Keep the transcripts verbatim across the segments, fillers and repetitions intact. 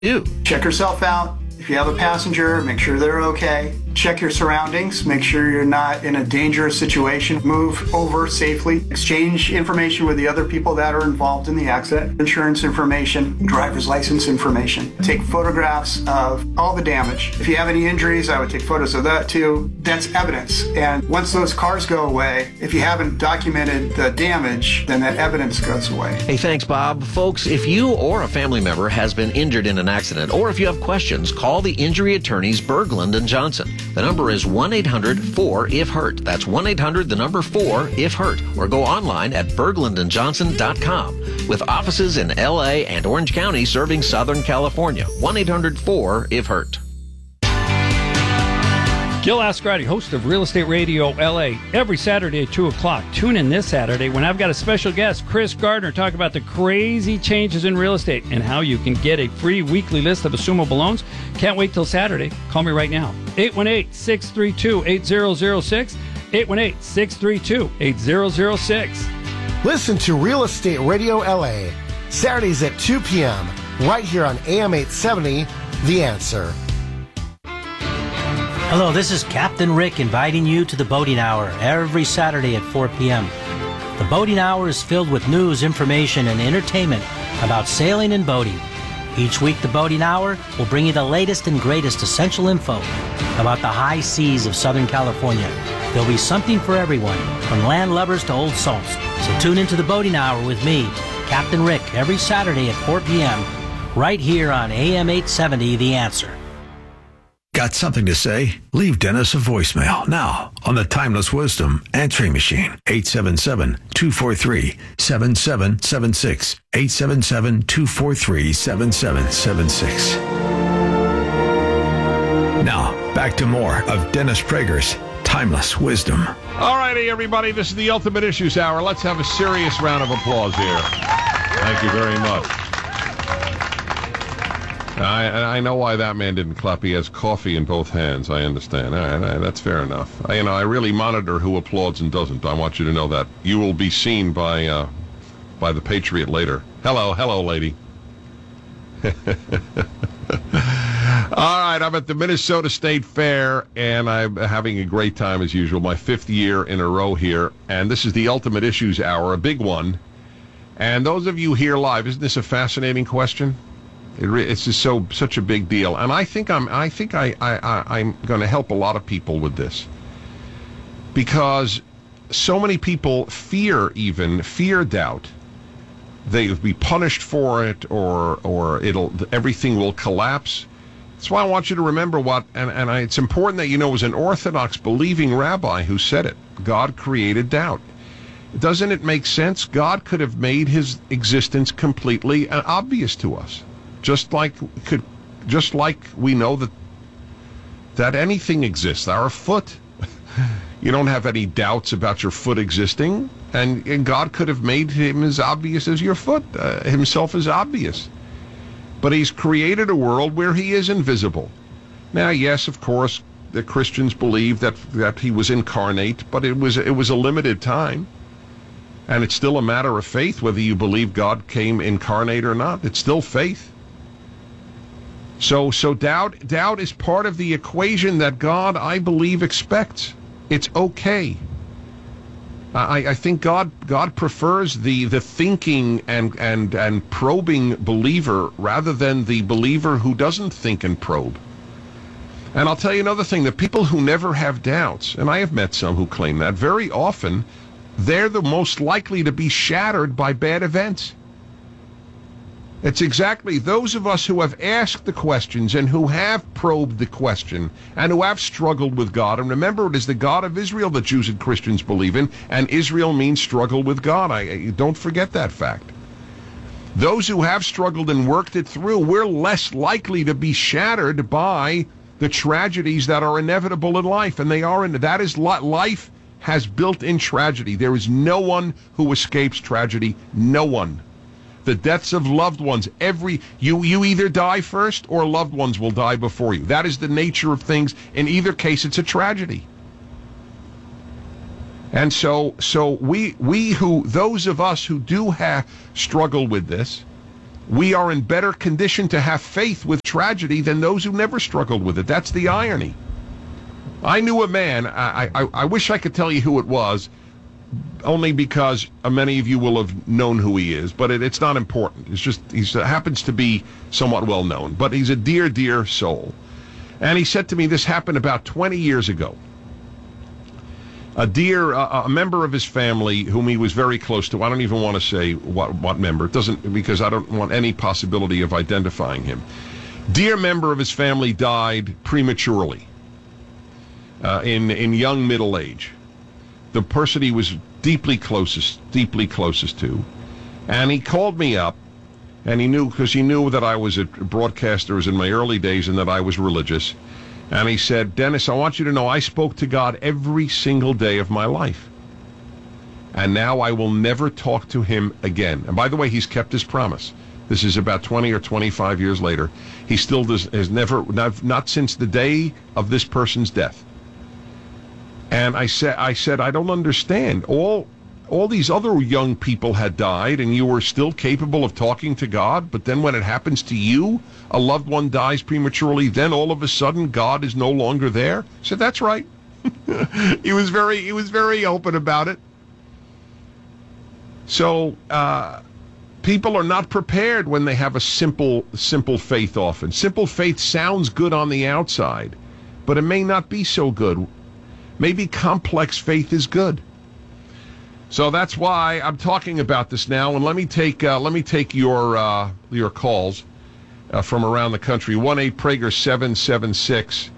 do. Check yourself out. If you have a passenger, make sure they're okay. Check your surroundings. Make sure you're not in a dangerous situation. Move over safely. Exchange information with the other people that are involved in the accident. Insurance information, driver's license information. Take photographs of all the damage. If you have any injuries, I would take photos of that too. That's evidence. And once those cars go away, if you haven't documented the damage, then that evidence goes away. Hey, thanks, Bob. Folks, if you or a family member has been injured in an accident, or if you have questions, call the injury attorneys Berglund and Johnson. The number is one eight hundred four if hurt. That's one eight hundred, the number four if hurt. Or go online at berglund and johnson dot com. With offices in L A and Orange County serving Southern California. one eight hundred four if hurt. Gil Ascarati, host of Real Estate Radio L A, every Saturday at two o'clock. Tune in this Saturday when I've got a special guest, Chris Gardner, talk about the crazy changes in real estate and how you can get a free weekly list of assumable loans. Can't wait till Saturday. Call me right now. eight one eight, six three two, eight zero zero six. eight one eight, six three two, eight zero zero six. Listen to Real Estate Radio L A, Saturdays at two p.m., right here on A M eight seventy, The Answer. Hello, this is Captain Rick inviting you to the Boating Hour every Saturday at four p.m. The Boating Hour is filled with news, information, and entertainment about sailing and boating. Each week, the Boating Hour will bring you the latest and greatest essential info about the high seas of Southern California. There'll be something for everyone, from land lubbers to old salts. So tune into the Boating Hour with me, Captain Rick, every Saturday at four p.m., right here on A M eight seventy, The Answer. Got something to say? Leave Dennis a voicemail now on the Timeless Wisdom Answering Machine. eight seven seven, two four three, seven seven seven six. eight seven seven, two four three, seven seven seven six. Now, back to more of Dennis Prager's Timeless Wisdom. All righty, everybody. This is the Ultimate Issues Hour. Let's have a serious round of applause here. Thank you very much. I, I know why that man didn't clap. He has coffee in both hands. I understand. All right, all right, that's fair enough. I, you know, I really monitor who applauds and doesn't. I want you to know that. You will be seen by uh, by the Patriot later. Hello, hello, lady. All right, I'm at the Minnesota State Fair, and I'm having a great time as usual. My fifth year in a row here, and this is the Ultimate Issues Hour, a big one. And those of you here live, isn't this a fascinating question? It re- it's just so such a big deal, and I think I'm I think I, I, I I'm going to help a lot of people with this, because so many people fear even fear doubt. They'll be punished for it, or or it'll everything will collapse. That's why I want you to remember what, and and I, it's important that you know, it was an Orthodox believing rabbi who said it. God created doubt. Doesn't it make sense? God could have made his existence completely obvious to us. Just like could, just like we know that that anything exists. Our foot, you don't have any doubts about your foot existing, and, and God could have made him as obvious as your foot, uh, himself as obvious. But he's created a world where he is invisible. Now, yes, of course, the Christians believe that that he was incarnate, but it was it was a limited time, and it's still a matter of faith whether you believe God came incarnate or not. It's still faith. So, so doubt, doubt is part of the equation that God, I believe, expects. It's okay. I, I think God, God prefers the, the thinking and, and, and probing believer rather than the believer who doesn't think and probe. And I'll tell you another thing, the people who never have doubts, and I have met some who claim that, very often they're the most likely to be shattered by bad events. It's exactly those of us who have asked the questions and who have probed the question and who have struggled with God. And remember, it is the God of Israel that Jews and Christians believe in, and Israel means struggle with God. I, I don't forget that fact. Those who have struggled and worked it through, we're less likely to be shattered by the tragedies that are inevitable in life, and they are. In, that is life has built-in tragedy. There is no one who escapes tragedy. No one. The deaths of loved ones, every you you either die first or loved ones will die before you. That is the nature of things. In either case, it's a tragedy. And so so we we who those of us who do have struggle with this, we are in better condition to have faith with tragedy than those who never struggled with it. That's the irony. I knew a man, I, I, I wish I could tell you who it was, only because many of you will have known who he is, but it, it's not important. It's just, he happens to be somewhat well known, but he's a dear, dear soul. And he said to me, this happened about twenty years ago. A dear, uh, a member of his family whom he was very close to, I don't even want to say what, what member, it doesn't, because I don't want any possibility of identifying him. Dear member of his family died prematurely, uh, in, in young middle age. The person he was deeply closest, deeply closest to. And he called me up, and he knew, because he knew that I was a broadcaster, was in my early days, and that I was religious. And he said, Dennis, I want you to know I spoke to God every single day of my life. And now I will never talk to him again. And by the way, he's kept his promise. This is about twenty or twenty-five years later. He still does, has never, not, not since the day of this person's death. And I said, I said, I don't understand. All, all these other young people had died, and you were still capable of talking to God. But then when it happens to you, a loved one dies prematurely, then all of a sudden God is no longer there. I said, that's right. he was very, he was very open about it. So uh, people are not prepared when they have a simple, simple faith. Often, simple faith sounds good on the outside, but it may not be so good. Maybe complex faith is good. So that's why I'm talking about this now. And let me take uh, let me take your uh, your calls uh, from around the country. one eight Prager seven seven six,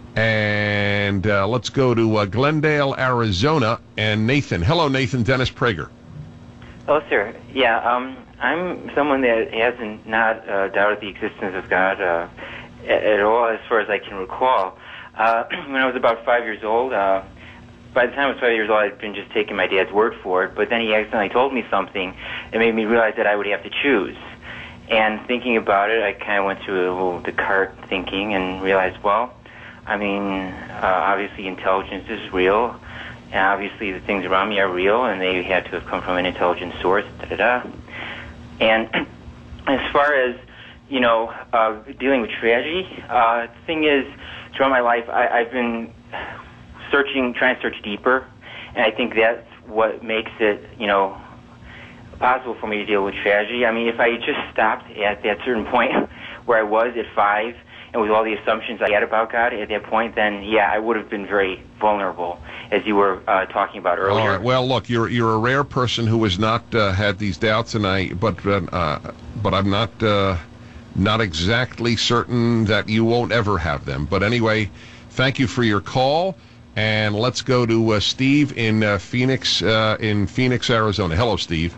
and uh, let's go to uh, Glendale, Arizona, and Nathan. Hello, Nathan. Dennis Prager. Oh, sir. Yeah, um, I'm someone that hasn't not uh, doubted the existence of God uh, at all, as far as I can recall. Uh, when I was about five years old, uh, by the time I was five years old, I'd been just taking my dad's word for it, but then he accidentally told me something that made me realize that I would have to choose. And thinking about it, I kind of went through a little Descartes thinking and realized, well, I mean, uh, obviously intelligence is real, and obviously the things around me are real, and they had to have come from an intelligent source, da-da-da. And as far as, you know, uh, dealing with tragedy, uh, the thing is, throughout my life, I, I've been searching, trying to search deeper, and I think that's what makes it, you know, possible for me to deal with tragedy. I mean, if I just stopped at that certain point where I was at five, and with all the assumptions I had about God at that point, then yeah, I would have been very vulnerable, as you were uh, talking about earlier. All right. Well, look, you're you're a rare person who has not uh, had these doubts, and I, but uh, but I'm not uh, not exactly certain that you won't ever have them. But anyway, thank you for your call, and let's go to uh, Steve in uh, Phoenix uh, in Phoenix, Arizona. Hello, Steve.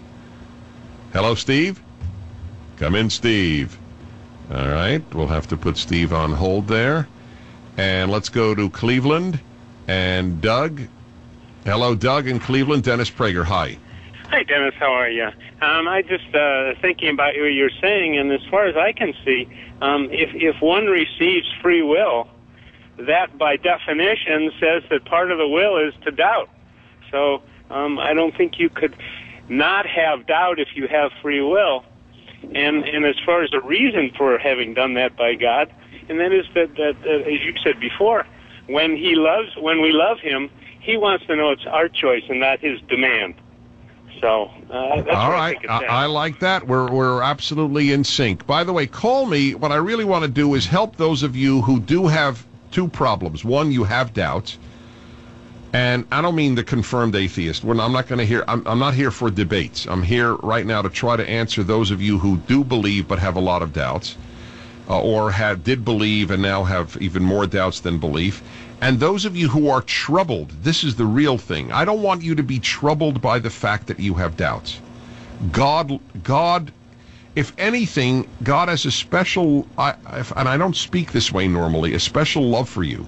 Hello, Steve. Come in, Steve. All right, we'll have to put Steve on hold there. And let's go to Cleveland and Doug. Hello, Doug in Cleveland. Dennis Prager, hi. Hi, Dennis. How are you? Um, I just uh, thinking about what you're saying, and as far as I can see, um, if, if one receives free will, that by definition says that part of the will is to doubt. So um, I don't think you could not have doubt if you have free will. And and as far as the reason for having done that by God, and that is that, that uh, as you said before, when he loves, when we love him, he wants to know it's our choice and not his demand. So uh, that's all what right. I think it's I, I like that. We're we're absolutely in sync. By the way, call me. What I really want to do is help those of you who do have two problems. One, you have doubts. And I don't mean the confirmed atheist. We're not, I'm not going to hear. I'm, I'm not here for debates. I'm here right now to try to answer those of you who do believe but have a lot of doubts, uh, or had did believe and now have even more doubts than belief. And those of you who are troubled, this is the real thing. I don't want you to be troubled by the fact that you have doubts. God, God, if anything, God has a special, I, if, and I don't speak this way normally, a special love for you.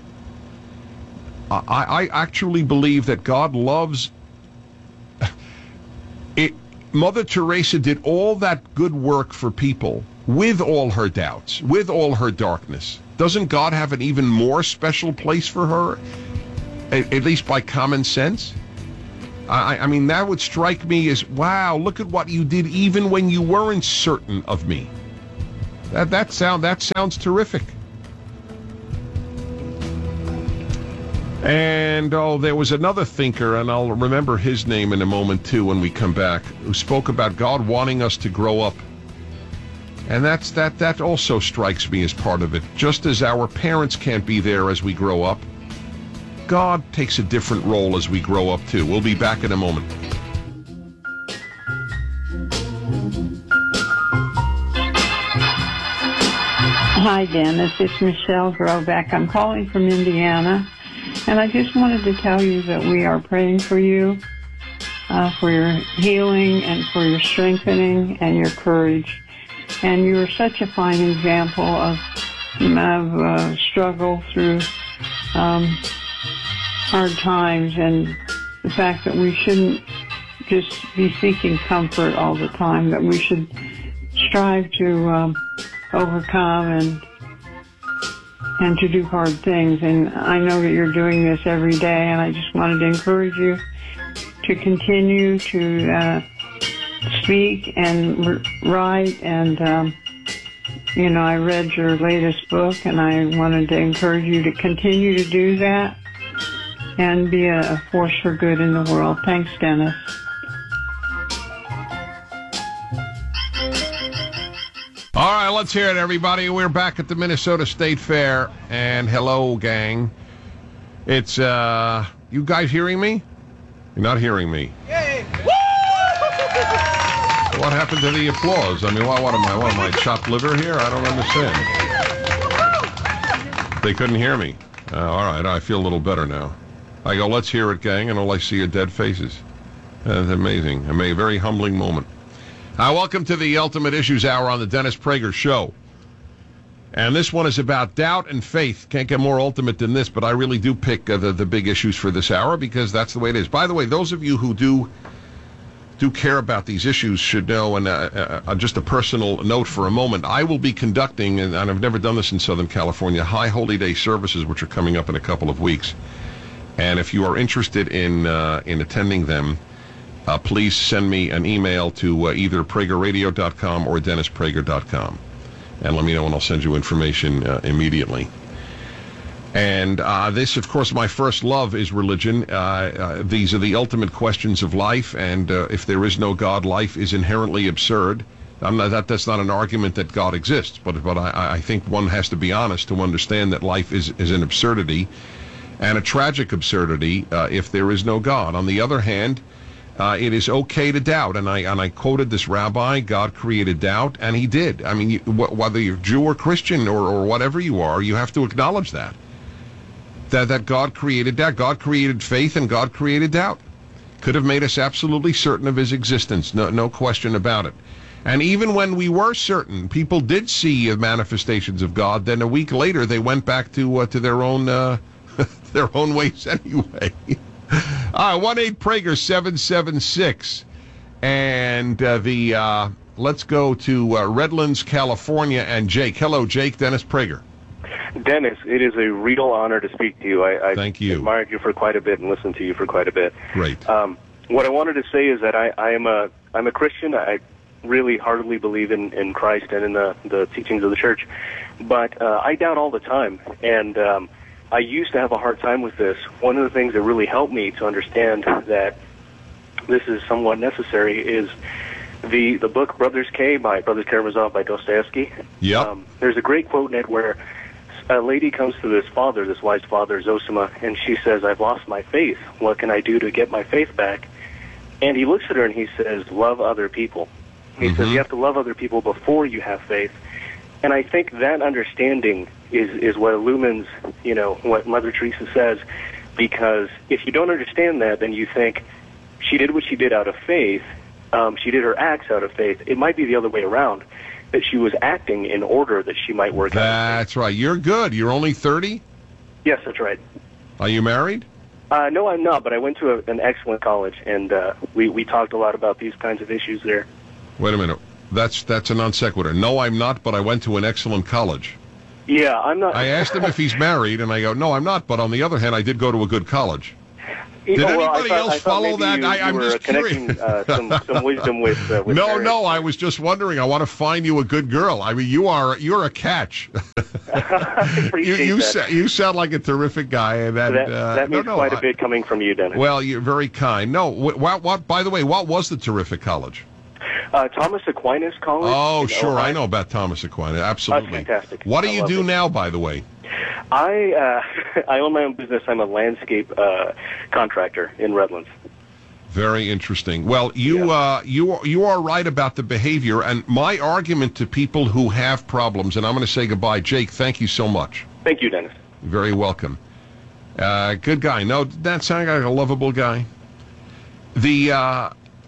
I, I actually believe that God loves it. Mother Teresa did all that good work for people with all her doubts, with all her darkness. Doesn't God have an even more special place for her, at, at least by common sense? I, I mean, that would strike me as, wow, look at what you did even when you weren't certain of me. That that sound that sounds terrific. And, oh, there was another thinker, and I'll remember his name in a moment, too, when we come back, who spoke about God wanting us to grow up. And that's that that also strikes me as part of it. Just as our parents can't be there as we grow up, God takes a different role as we grow up, too. We'll be back in a moment. Hi, Dennis. It's Michelle Groback. I'm calling from Indiana. And I just wanted to tell you that we are praying for you, uh, for your healing and for your strengthening and your courage. And you are such a fine example of, of uh, struggle through um, hard times, and the fact that we shouldn't just be seeking comfort all the time, that we should strive to um, overcome and and to do hard things. And I know that you're doing this every day, and I just wanted to encourage you to continue to uh, speak and r- write. And, um, you know, I read your latest book, and I wanted to encourage you to continue to do that and be a, a force for good in the world. Thanks, Dennis. All right, let's hear it, everybody. We're back at the Minnesota State Fair, and hello, gang. It's, uh, you guys hearing me? You're not hearing me. Yay! What happened to the applause? I mean, what, what am I, what am I, chopped liver here? I don't understand. They couldn't hear me. Uh, all right, I feel a little better now. I go, let's hear it, gang, and all I see are dead faces. That's amazing. A very humbling moment. Uh, welcome to the Ultimate Issues Hour on the Dennis Prager Show. And this one is about doubt and faith. Can't get more ultimate than this, but I really do pick uh, the, the big issues for this hour because that's the way it is. By the way, those of you who do do care about these issues should know, and uh, uh, just a personal note for a moment, I will be conducting, and, and I've never done this in Southern California, High Holy Day services, which are coming up in a couple of weeks. And if you are interested in uh, in attending them, Uh, please send me an email to uh, either prager radio dot com or dennis prager dot com. And let me know, and I'll send you information uh, immediately. And uh, this, of course, my first love is religion. Uh, uh, these are the ultimate questions of life, and uh, if there is no God, life is inherently absurd. I'm not, that, that's not an argument that God exists, but, but I, I think one has to be honest to understand that life is, is an absurdity, and a tragic absurdity uh, if there is no God. On the other hand, Uh, it is okay to doubt, and I and I quoted this rabbi, God created doubt, and he did. I mean, you, wh- whether you're Jew or Christian or, or whatever you are, you have to acknowledge that. that. That God created doubt. God created faith, and God created doubt. Could have made us absolutely certain of his existence, no, no question about it. And even when we were certain, people did see uh, manifestations of God, then a week later they went back to uh, to their own uh, their own ways anyway. All right, one eight Prager seven seven six, and uh, the uh, let's go to uh, Redlands, California, and Jake. Hello, Jake. Dennis Prager. Dennis, it is a real honor to speak to you. I, I Thank you. admired you for quite a bit and listened to you for quite a bit. Great. Um, what I wanted to say is that I, I am a I'm a Christian. I really heartily believe in, in Christ and in the the teachings of the church, but uh, I doubt all the time, and um, I used to have a hard time with this. One of the things that really helped me to understand that this is somewhat necessary is the the book Brothers K by Brothers Karamazov by Dostoevsky. Yeah. Um, there's a great quote in it where a lady comes to this father, this wise father, Zosima, and she says, I've lost my faith. What can I do to get my faith back? And he looks at her and he says, love other people. He mm-hmm. says, you have to love other people before you have faith. And I think that understanding is, is what illumines, you know, what Mother Teresa says, because if you don't understand that, then you think she did what she did out of faith, um, she did her acts out of faith. It might be the other way around, that she was acting in order that she might work out. That's right. You're good. You're only thirty? Yes, that's right. Are you married? Uh, no, I'm not, but I went to a, an excellent college, and uh, we, we talked a lot about these kinds of issues there. Wait a minute. That's that's a non sequitur. No, I'm not, but I went to an excellent college. Yeah, I'm not. I asked him if he's married, and I go, no, I'm not, but on the other hand, I did go to a good college. Did Oh, well, I anybody thought- else I thought follow maybe that? you- I, you I'm were just connecting, curious. uh, some, some wisdom with, uh, with no, Mary. no. I was just wondering. I want to find you a good girl. I mean, you are you're a catch. I appreciate you you, that. sa- you sound like a terrific guy, and that that, uh, that no, means no, quite a I- bit coming from you, Dennis. Well, you're very kind. No, what, what, what? By the way, what was the terrific college? Uh, Thomas Aquinas College. Oh, in sure, Ohio. I know about Thomas Aquinas. Absolutely, That's fantastic. What do I you love do it. now, by the way? I uh, I own my own business. I'm a landscape uh, contractor in Redlands. Very interesting. Well, you uh, you you are right about the behavior, and my argument to people who have problems, and I'm going to say goodbye, Jake. Thank you so much. Thank you, Dennis. Very welcome. Uh, good guy. No, that sounds like a lovable guy. The uh,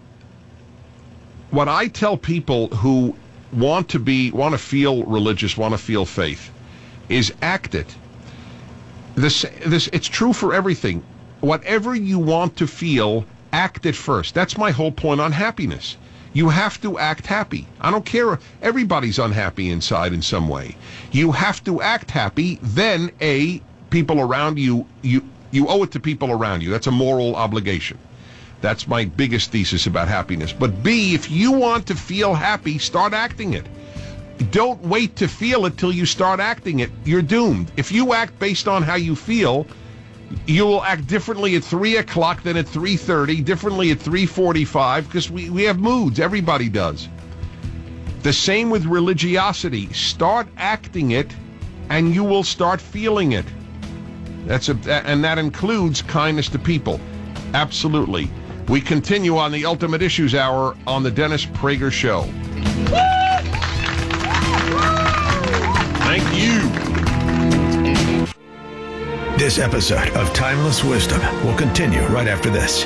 what I tell people who want to be, want to feel religious, want to feel faith, is act it. This, this, it's true for everything. Whatever you want to feel, act it first. That's my whole point on happiness. You have to act happy. I don't care. Everybody's unhappy inside in some way. You have to act happy. Then, A, people around you, you, you owe it to people around you. That's a moral obligation. That's my biggest thesis about happiness. But B, if you want to feel happy, start acting it. Don't wait to feel it till you start acting it. You're doomed. If you act based on how you feel, you will act differently at three o'clock than at three thirty, differently at three forty-five, because we, we have moods. Everybody does. The same with religiosity. Start acting it, and you will start feeling it. That's a, and that includes kindness to people. Absolutely. We continue on the Ultimate Issues Hour on the Dennis Prager Show. Thank you. This episode of Timeless Wisdom will continue right after this.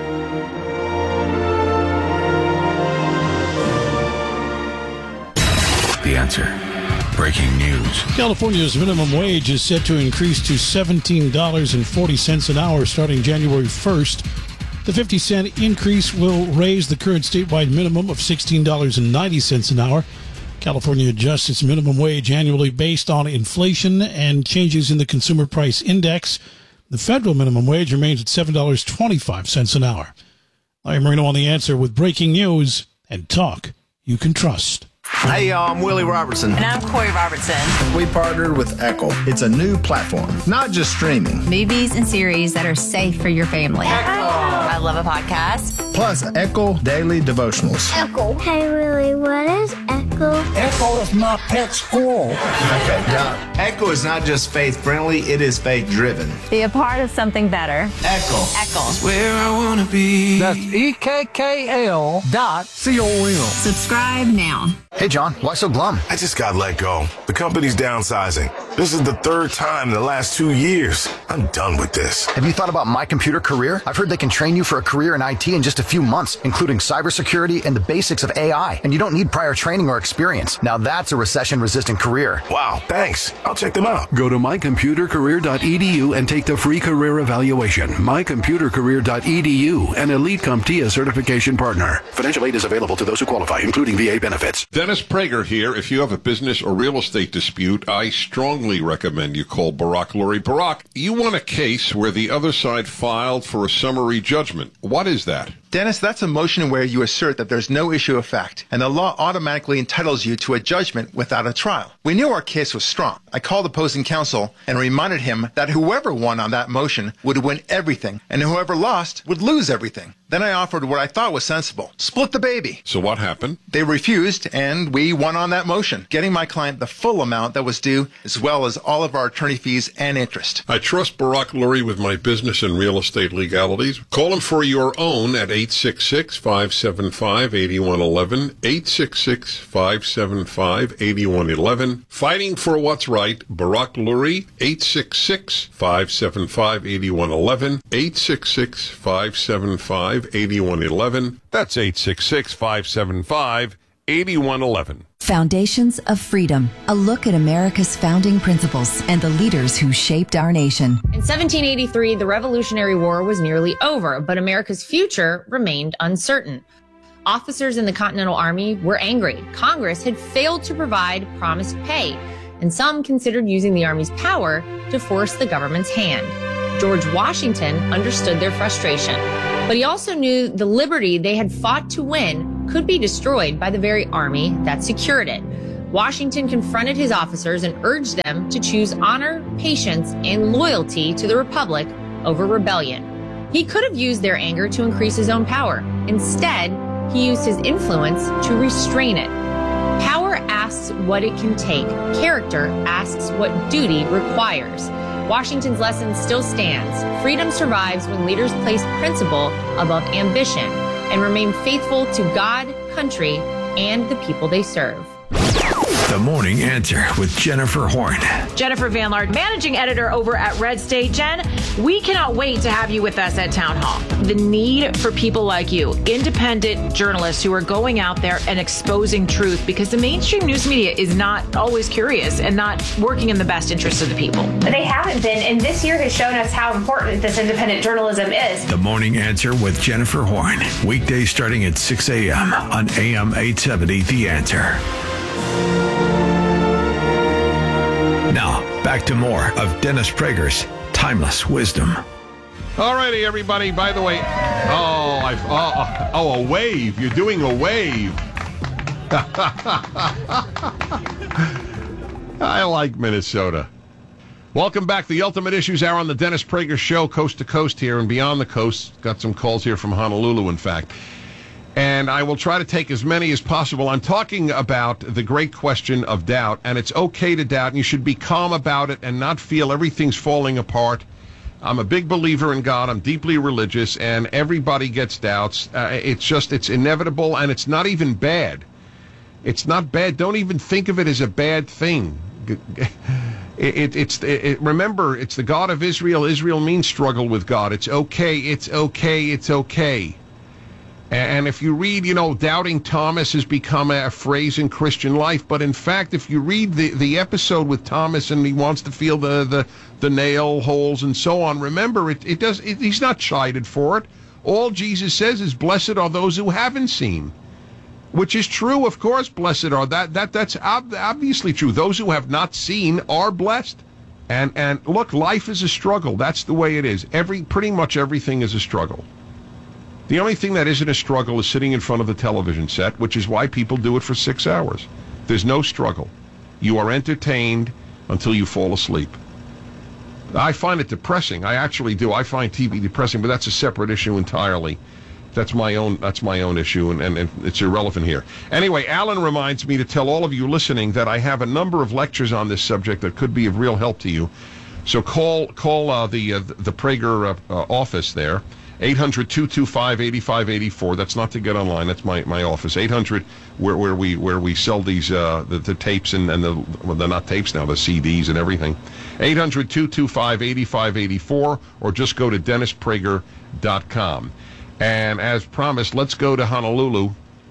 The Answer. Breaking news. California's minimum wage is set to increase to seventeen dollars and forty cents an hour starting January first. The fifty cent increase will raise the current statewide minimum of sixteen dollars and ninety cents an hour. California adjusts its minimum wage annually based on inflation and changes in the Consumer Price Index. The federal minimum wage remains at seven dollars and twenty-five cents an hour. Larry Marino on The Answer with breaking news and talk you can trust. Hey, y'all, I'm Willie Robertson. And I'm Corey Robertson. We partnered with Echo. It's a new platform, not just streaming. Movies and series that are safe for your family. Echo. I love a podcast. Plus, Echo Daily Devotionals. Echo. Hey, Willie, what is Echo? Echo is my pet squirrel. Okay, now, Echo is not just faith-friendly, it is faith-driven. Be a part of something better. Echo. Echo. Where I want to be. That's E K K L dot C O M. Subscribe now. Hey, John, why so glum? I just got let go. The company's downsizing. This is the third time in the last two years. I'm done with this. Have you thought about My Computer Career? I've heard they can train you for a career in I T in just a few months, including cybersecurity and the basics of A I. And you don't need prior training or experience. Now that's a recession-resistant career. Wow, thanks. I'll check them out. Go to my computer career dot e d u and take the free career evaluation. my computer career dot e d u, an Elite CompTIA certification partner. Financial aid is available to those who qualify, including V A benefits. Dennis Prager here. If you have a business or real estate dispute, I strongly recommend you call Barack Lurie. Barack, you won a case where the other side filed for a summary judgment. What is that? Dennis, that's a motion where you assert that there's no issue of fact, and the law automatically entitles you to a judgment without a trial. We knew our case was strong. I called opposing counsel and reminded him that whoever won on that motion would win everything, and whoever lost would lose everything. Then I offered what I thought was sensible. Split the baby. So what happened? They refused, and we won on that motion, getting my client the full amount that was due, as well as all of our attorney fees and interest. I trust Barack Lurie with my business and real estate legalities. Call him for your own at eight six six, five seven five, eight one one one, eight six six, five seven five, eight one one one. Fighting for what's right, Barack Lurie, eight six six, five seven five, eight one one one, eight six six, five seven five, eight one one one. That's eight six six, five seven five, eight one one one. Foundations of Freedom, a look at America's founding principles and the leaders who shaped our nation. In seventeen eighty-three, the Revolutionary War was nearly over, but America's future remained uncertain. Officers in the Continental Army were angry. Congress had failed to provide promised pay, and some considered using the Army's power to force the government's hand. George Washington understood their frustration, but he also knew the liberty they had fought to win could be destroyed by the very army that secured it. Washington confronted his officers and urged them to choose honor, patience, and loyalty to the Republic over rebellion. He could have used their anger to increase his own power. Instead, he used his influence to restrain it. Power asks what it can take. Character asks what duty requires. Washington's lesson still stands. Freedom survives when leaders place principle above ambition and remain faithful to God, country, and the people they serve. The Morning Answer with Jennifer Horn. Jennifer Van Laard, managing editor over at Red State. Jen, we cannot wait to have you with us at Town Hall. The need for people like you, independent journalists who are going out there and exposing truth, because the mainstream news media is not always curious and not working in the best interest of the people. They haven't been, and this year has shown us how important this independent journalism is. The Morning Answer with Jennifer Horn. Weekdays starting at six a.m. on A M eight seventy, The Answer. Now, back to more of Dennis Prager's Timeless Wisdom. All righty, everybody. By the way, oh, I've, oh, oh, a wave. You're doing a wave. I like Minnesota. Welcome back. The Ultimate Issues Hour on the Dennis Prager Show, coast to coast here and beyond the coast. Got some calls here from Honolulu, in fact. And I will try to take as many as possible. I'm talking about the great question of doubt, and it's okay to doubt, and you should be calm about it and not feel everything's falling apart. I'm a big believer in God. I'm deeply religious, and everybody gets doubts. Uh, it's just, it's inevitable, and it's not even bad. It's not bad. Don't even think of it as a bad thing. It, it, it's it, it, remember, it's the God of Israel. Israel means struggle with God. It's okay. It's okay. It's okay. And if you read, you know, doubting Thomas has become a phrase in Christian life. But in fact, if you read the, the episode with Thomas and he wants to feel the, the, the nail holes and so on, remember, it, it does. It, he's not chided for it. All Jesus says is, blessed are those who haven't seen, which is true, of course. Blessed are that that that's ob- obviously true. Those who have not seen are blessed. And and look, life is a struggle. That's the way it is. Every pretty much everything is a struggle. The only thing that isn't a struggle is sitting in front of the television set, which is why people do it for six hours. There's no struggle. You are entertained until you fall asleep. I find it depressing. I actually do. I find T V depressing, but that's a separate issue entirely. That's my own That's my own issue, and, and, and it's irrelevant here. Anyway, Alan reminds me to tell all of you listening that I have a number of lectures on this subject that could be of real help to you. So call call uh, the uh, the Prager uh, uh, office there. eight hundred, two two five, eight five eight four. That's not to get online. That's my, my office. eight hundred, where where we where we sell these uh, the, the tapes and, and the well, they're not tapes now, the C Ds and everything. eight hundred, two two five, eight five eight four, or just go to dennis prager dot com. And as promised, let's go to Honolulu.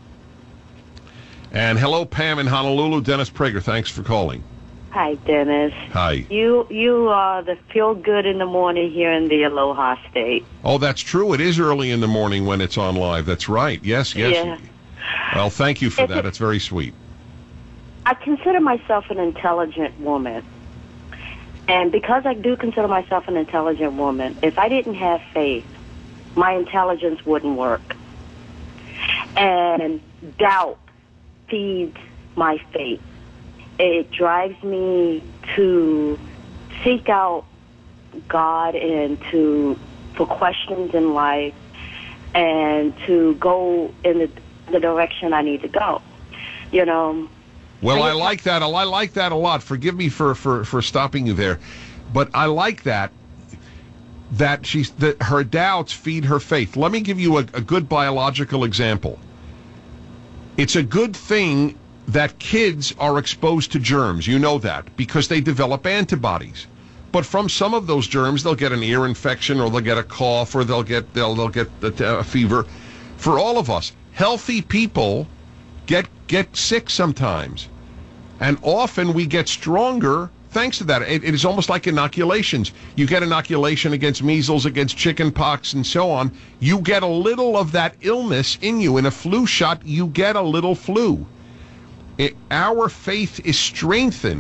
And hello, Pam in Honolulu. Dennis Prager, thanks for calling. Hi, Dennis. Hi. You you are the feel good in the morning here in the Aloha State. Oh, that's true. It is early in the morning when it's on live. That's right. Yes, yes. Yeah. Well, thank you for that. It's very sweet. I consider myself an intelligent woman. And because I do consider myself an intelligent woman, if I didn't have faith, my intelligence wouldn't work. And doubt feeds my faith. It drives me to seek out God and to for questions in life and to go in the, the direction I need to go. You know. Well, I like that. I like that a lot. Forgive me for, for, for stopping you there, but I like that. That she's that her doubts feed her faith. Let me give you a, a good biological example. It's a good thing that kids are exposed to germs. You know that because they develop antibodies. But from some of those germs, they'll get an ear infection, or they'll get a cough, or they'll get they'll they'll get a fever. For all of us, healthy people get get sick sometimes, and often we get stronger thanks to that. It, it is almost like inoculations. You get inoculation against measles, against chicken pox, and so on. You get a little of that illness in you. In a flu shot, you get a little flu. It, our faith is strengthened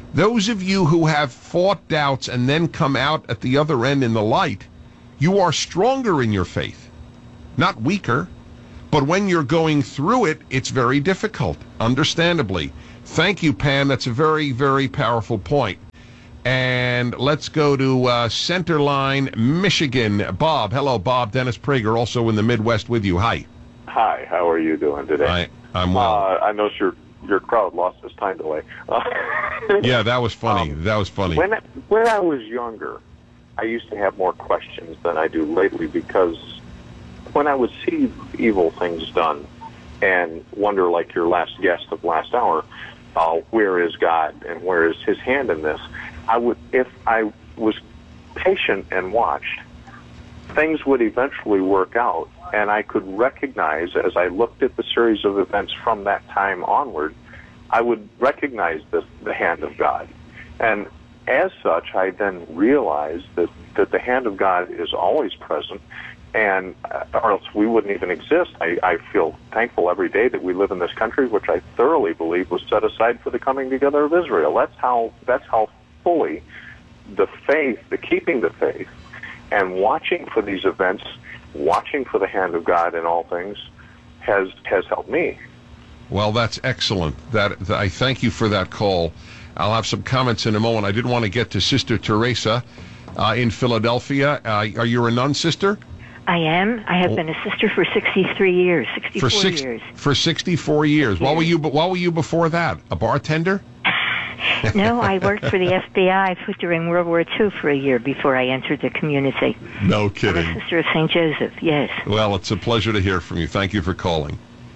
Those of you who have fought doubts and then come out at the other end in the light, you are stronger in your faith, not weaker. But when you're going through it, it's very difficult, understandably. Thank you, Pam. That's a very, very powerful point. And let's go to uh, Centerline, Michigan. Bob. Hello, Bob. Dennis Prager, also in the Midwest with you. Hi. Hi. How are you doing today? Hi. I'm well. Uh, I know your your crowd lost its time delay. Uh, yeah, that was funny. Um, that was funny. When I, when I was younger, I used to have more questions than I do lately, because when I would see evil things done and wonder, like your last guest of last hour, uh, where is God and where is his hand in this? I would, if I was patient and watched, things would eventually work out, and I could recognize, as I looked at the series of events from that time onward, I would recognize the, the hand of God. And as such, I then realized that, that the hand of God is always present, and uh, or else we wouldn't even exist. I, I feel thankful every day that we live in this country, which I thoroughly believe was set aside for the coming together of Israel. That's how that's how fully the faith, the keeping the faith, and watching for these events, watching for the hand of God in all things, has has helped me. Well, that's excellent. That, that I thank you for that call. I'll have some comments in a moment. I did want to get to Sister Teresa uh, in Philadelphia. Uh, are you a nun, sister? I am. I have been a sister for sixty-three years, sixty-four for six, years. For sixty-four years. What were you? What were you before that? A bartender? No, I worked for the F B I during World War Two for a year before I entered the community. No kidding. I'm a sister of Saint Joseph. Yes. Well, it's a pleasure to hear from you. Thank you for calling.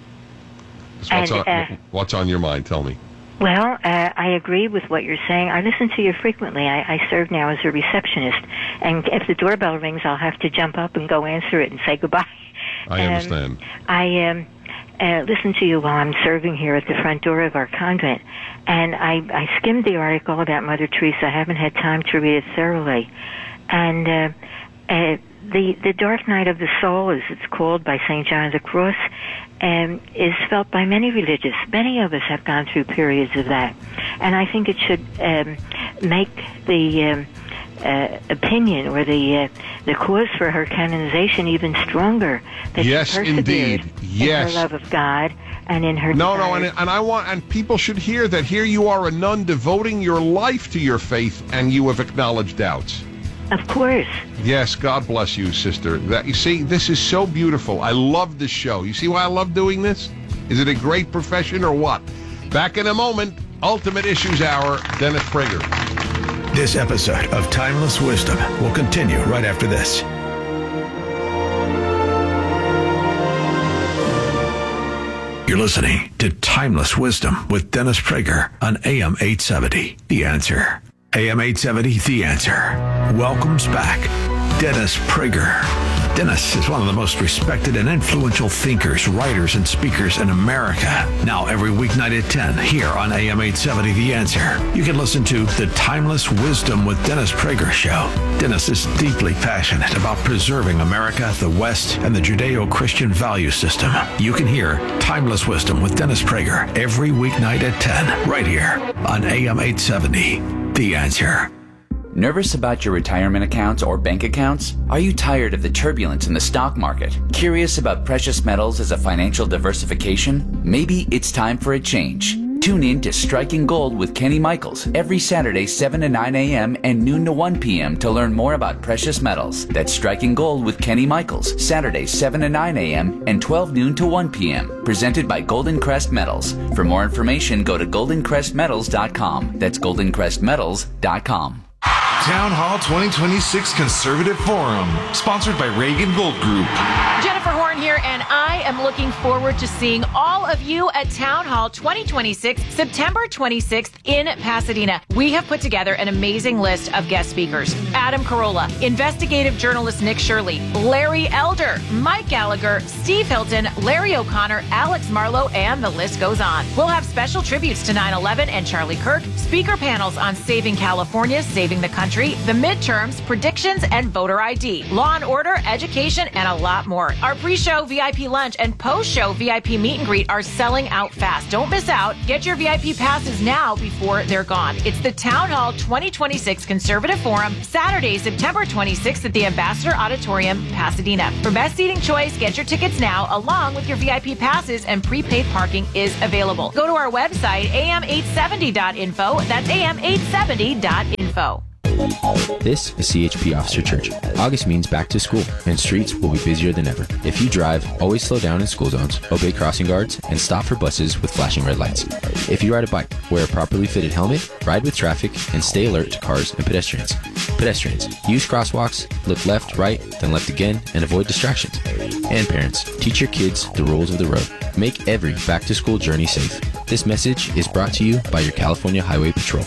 So what's, and, on, uh, what's on your mind? Tell me. Well, uh, I agree with what you're saying. I listen to you frequently. I, I serve now as a receptionist, and if the doorbell rings, I'll have to jump up and go answer it and say goodbye. I um, understand. I um, uh, listen to you while I'm serving here at the front door of our convent, and I, I skimmed the article about Mother Teresa. I haven't had time to read it thoroughly, and uh, uh, the the dark night of the soul, as it's called by Saint John of the Cross, um, is felt by many religious. Many of us have gone through periods of that, and I think it should um, make the um, uh, opinion or the uh, the cause for her canonization even stronger. That yes, she persevered indeed. Yes, in her love of God and in her no, desire. no, and and I want and people should hear that. Here you are, a nun devoting your life to your faith, and you have acknowledged doubts. Of course. Yes, God bless you, sister. That you see, this is so beautiful. I love this show. You see why I love doing this? Is it a great profession or what? Back in a moment, Ultimate Issues Hour, Dennis Prager. This episode of Timeless Wisdom will continue right after this. You're listening to Timeless Wisdom with Dennis Prager on A M eight seventy. The Answer. A M eight seventy, The Answer, welcomes back Dennis Prager. Dennis is one of the most respected and influential thinkers, writers, and speakers in America. Now, every weeknight at ten, here on A M eight seventy, The Answer, you can listen to the Timeless Wisdom with Dennis Prager show. Dennis is deeply passionate about preserving America, the West, and the Judeo-Christian value system. You can hear Timeless Wisdom with Dennis Prager every weeknight at ten, right here on A M eight seventy, The Answer. Nervous about your retirement accounts or bank accounts? Are you tired of the turbulence in the stock market? Curious about precious metals as a financial diversification? Maybe it's time for a change. Tune in to Striking Gold with Kenny Michaels every Saturday, seven to nine a.m. and noon to one p.m. to learn more about precious metals. That's Striking Gold with Kenny Michaels, Saturdays, seven to nine a.m. and twelve noon to one p.m. Presented by Golden Crest Metals. For more information, go to golden crest metals dot com. That's golden crest metals dot com. Town Hall twenty twenty-six Conservative Forum, sponsored by Reagan Gold Group. Jennifer Horn here, and I am looking forward to seeing all of you at Town Hall twenty twenty-six, September twenty-sixth in Pasadena. We have put together an amazing list of guest speakers. Adam Carolla, investigative journalist Nick Shirley, Larry Elder, Mike Gallagher, Steve Hilton, Larry O'Connor, Alex Marlowe, and the list goes on. We'll have special tributes to nine eleven and Charlie Kirk, speaker panels on saving California, saving the country, the midterms, predictions, and voter I D, law and order, education, and a lot more. Our pre-show Pre-show V I P lunch and post-show V I P meet and greet are selling out fast. Don't miss out. Get your V I P passes now before they're gone. It's the Town Hall twenty twenty-six Conservative Forum, Saturday, September twenty-sixth at the Ambassador Auditorium, Pasadena. For best seating choice, get your tickets now along with your V I P passes, and prepaid parking is available. Go to our website, A M eight seventy dot info. That's A M eight seventy dot info. This is C H P Officer Church. August means back to school, and streets will be busier than ever. If you drive, always slow down in school zones, obey crossing guards, and stop for buses with flashing red lights. If you ride a bike, wear a properly fitted helmet, ride with traffic, and stay alert to cars and pedestrians. Pedestrians, use crosswalks, look left, right, then left again, and avoid distractions. And parents, teach your kids the rules of the road. Make every back-to-school journey safe. This message is brought to you by your California Highway Patrol.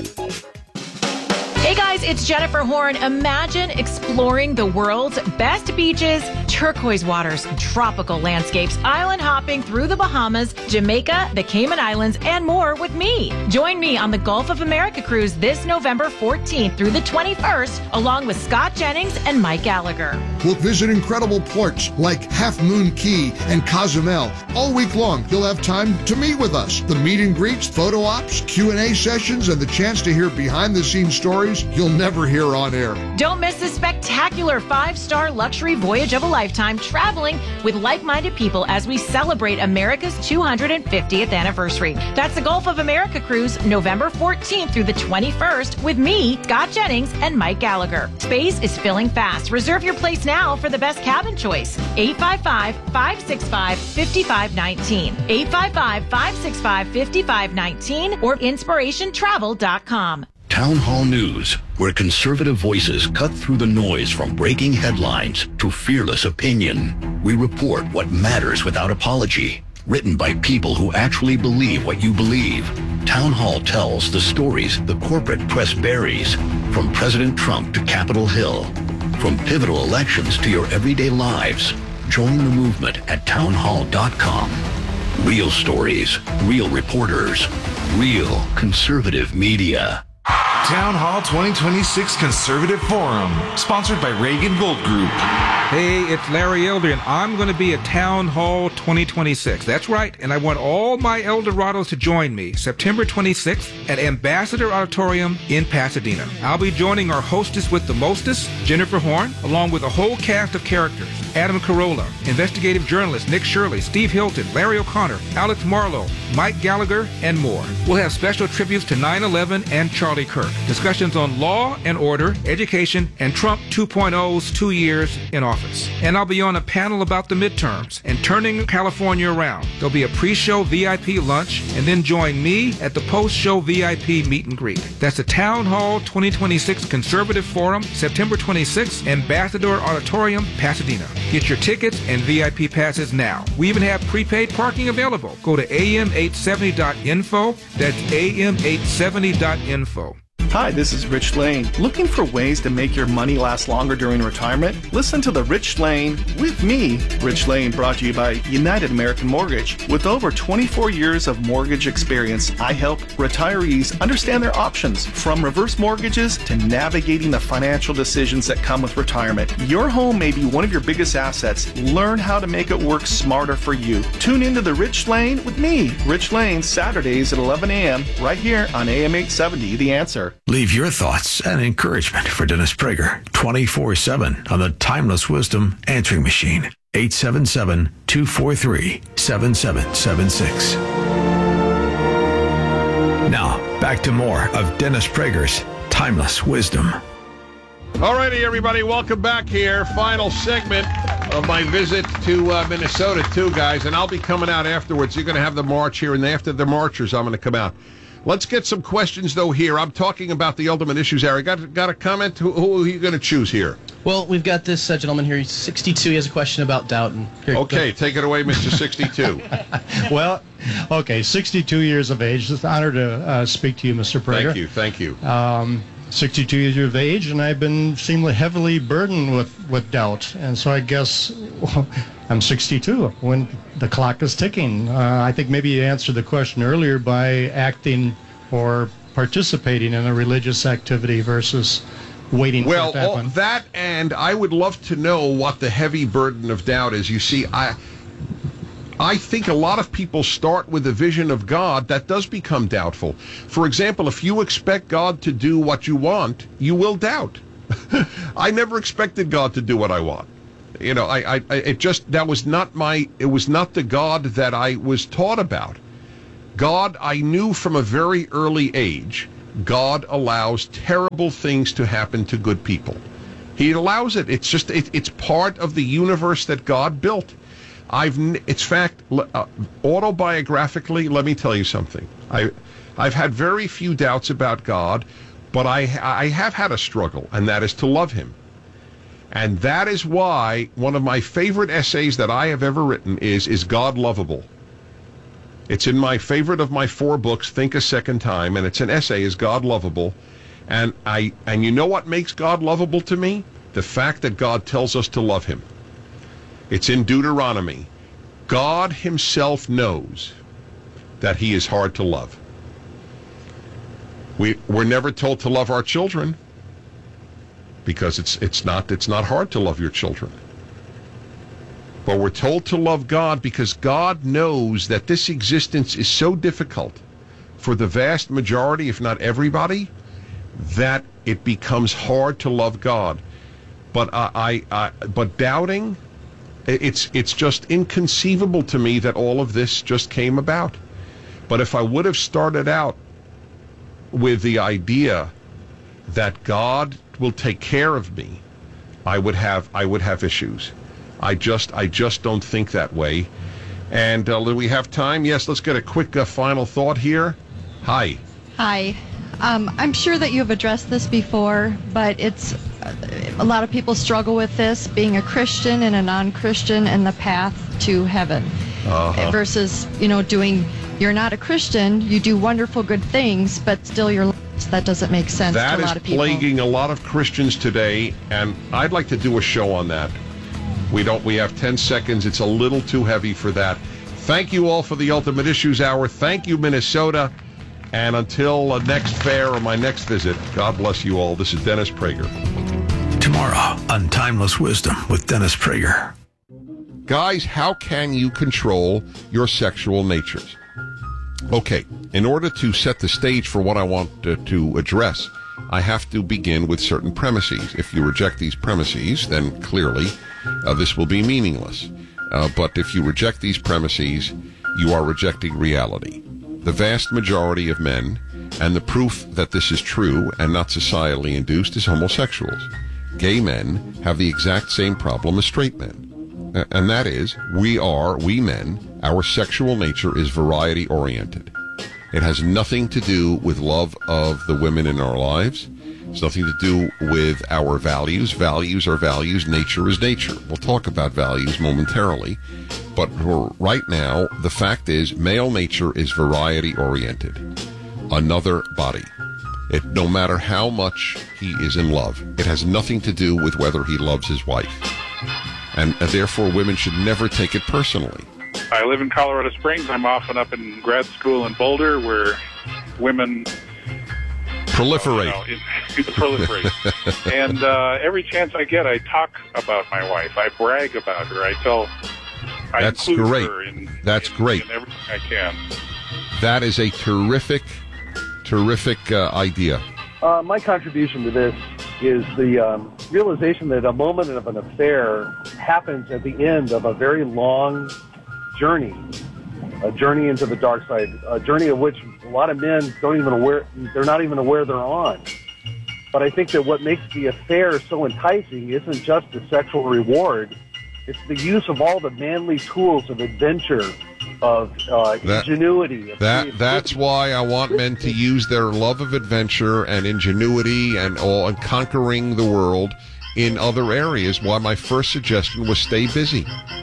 Hey guys, it's Jennifer Horn. Imagine exploring the world's best beaches, turquoise waters, tropical landscapes, island hopping through the Bahamas, Jamaica, the Cayman Islands, and more with me. Join me on the Gulf of America cruise this November fourteenth through the twenty-first, along with Scott Jennings and Mike Gallagher. We'll visit incredible ports like Half Moon Key and Cozumel. All week long, you'll have time to meet with us. The meet and greets, photo ops, Q and A sessions, and the chance to hear behind-the-scenes stories you'll never hear on air. Don't miss this spectacular five-star luxury voyage of a lifetime, traveling with like-minded people as we celebrate America's two hundred fiftieth anniversary. That's the Gulf of America cruise, November fourteenth through the twenty-first, with me, Scott Jennings, and Mike Gallagher. Space is filling fast. Reserve your place now for the best cabin choice. eight five five, five six five, five five one nine. eight five five, five six five, five five one nine or inspiration travel dot com. Town Hall News, where conservative voices cut through the noise from breaking headlines to fearless opinion. We report what matters without apology. Written by people who actually believe what you believe. Town Hall tells the stories the corporate press buries, from President Trump to Capitol Hill. From pivotal elections to your everyday lives. Join the movement at town hall dot com. Real stories, real reporters, real conservative media. Town Hall twenty twenty-six Conservative Forum, sponsored by Reagan Gold Group. Hey, it's Larry Elder, and I'm going to be at Town Hall twenty twenty-six. That's right, and I want all my Eldorados to join me September twenty-sixth at Ambassador Auditorium in Pasadena. I'll be joining our hostess with the mostest, Jennifer Horn, along with a whole cast of characters. Adam Carolla, investigative journalist Nick Shirley, Steve Hilton, Larry O'Connor, Alex Marlowe, Mike Gallagher, and more. We'll have special tributes to nine eleven and Charlie Kirk, discussions on law and order, education, and Trump two point oh's two years in office. And I'll be on a panel about the midterms and turning California around. There'll be a pre-show V I P lunch, and then join me at the post-show V I P meet and greet. That's the Town Hall twenty twenty-six Conservative Forum, September twenty-sixth, Ambassador Auditorium, Pasadena. Get your tickets and V I P passes now. We even have prepaid parking available. Go to A M eight seventy dot info. That's A M eight seventy dot info. Hi, this is Rich Lane. Looking for ways to make your money last longer during retirement? Listen to The Rich Lane with me, Rich Lane, brought to you by United American Mortgage. With over twenty-four years of mortgage experience, I help retirees understand their options, from reverse mortgages to navigating the financial decisions that come with retirement. Your home may be one of your biggest assets. Learn how to make it work smarter for you. Tune into The Rich Lane with me, Rich Lane, Saturdays at eleven a.m. right here on A M eight seventy, The Answer. Leave your thoughts and encouragement for Dennis Prager twenty-four seven on the Timeless Wisdom Answering Machine. eight seven seven, two four three, seven seven seven six. Now, back to more of Dennis Prager's Timeless Wisdom. All righty, everybody, welcome back here. Final segment of my visit to uh, Minnesota, too, guys, and I'll be coming out afterwards. You're going to have the march here, and after the marchers, I'm going to come out. Let's get some questions, though, here. I'm talking about the ultimate issues area. Got, got a comment? Who, who are you going to choose here? Well, we've got this uh, gentleman here. He's sixty-two. He has a question about Doughton. Here, okay, take it away, Mister sixty-two. Well, okay, sixty-two years of age. It's an honor to uh, speak to you, Mister Prager. Thank you, thank you. Um, sixty-two years of age, and I've been seemingly heavily burdened with, with doubt. And so I guess well, I'm sixty-two when the clock is ticking. Uh, I think maybe you answered the question earlier by acting or participating in a religious activity versus waiting well, for it to all happen. that, and I would love to know what the heavy burden of doubt is. You see, I I think a lot of people start with a vision of God that does become doubtful. For example, if you expect God to do what you want, you will doubt. I never expected God to do what I want. You know, I, I, it just, that was not my, it was not the God that I was taught about. God, I knew from a very early age, God allows terrible things to happen to good people. He allows it. It's just, it, it's part of the universe that God built. I've, it's fact, uh, autobiographically, let me tell you something. I, I've had very few doubts about God, but I, I have had a struggle, and that is to love him. And that is why one of my favorite essays that I have ever written is, is God Lovable? It's in my favorite of my four books, Think a Second Time, and it's an essay, Is God Lovable? And I, and you know what makes God lovable to me? The fact that God tells us to love him. It's in Deuteronomy. God himself knows that he is hard to love. We, we're never told to love our children because it's, it's, not, it's not hard to love your children. But we're told to love God because God knows that this existence is so difficult for the vast majority, if not everybody, that it becomes hard to love God. But I, I, I but doubting, it's it's just inconceivable to me that all of this just came about. But if I would have started out with the idea that God will take care of me, I would have I would have issues. I just I just don't think that way. And uh, do we have time? Yes, let's get a quick uh, final thought here. Hi. Hi. Um, I'm sure that you've addressed this before, but it's uh, a lot of people struggle with this, being a Christian and a non-Christian and the path to heaven. Uh-huh. Versus, you know, doing, you're not a Christian, you do wonderful good things, but still you're lost. That doesn't make sense that to a lot of people. That is plaguing a lot of Christians today, and I'd like to do a show on that. We don't. We have ten seconds. It's a little too heavy for that. Thank you all for the Ultimate Issues Hour. Thank you, Minnesota. And until uh, next fair or my next visit, God bless you all. This is Dennis Prager. Tomorrow on Timeless Wisdom with Dennis Prager. Guys, how can you control your sexual natures? Okay, in order to set the stage for what I want to, to address, I have to begin with certain premises. If you reject these premises, then clearly uh, this will be meaningless. Uh, but if you reject these premises, you are rejecting reality. The vast majority of men, and the proof that this is true and not societally induced, is homosexuals. Gay men have the exact same problem as straight men. Uh, and that is, we are, we men, our sexual nature is variety-oriented. It has nothing to do with love of the women in our lives. It's nothing to do with our values. Values are values. Nature is nature. We'll talk about values momentarily. But right now, the fact is, male nature is variety-oriented. Another body. It, no matter how much he is in love, it has nothing to do with whether he loves his wife. And uh, therefore, women should never take it personally. I live in Colorado Springs. I'm often up in grad school in Boulder, where women proliferate. You know, it, it proliferate. And uh, every chance I get, I talk about my wife. I brag about her. I tell. I That's include great. Her in, That's in, great. in everything I can. That is a terrific, terrific uh, idea. Uh, my contribution to this is the um, realization that a moment of an affair happens at the end of a very long journey, a journey into the dark side, a journey of which a lot of men don't even aware, they're not even aware they're on. But I think that what makes the affair so enticing isn't just the sexual reward, it's the use of all the manly tools of adventure, of uh, that, ingenuity. Of that That's why I want men to use their love of adventure and ingenuity and all and conquering the world in other areas. Why my first suggestion was stay busy.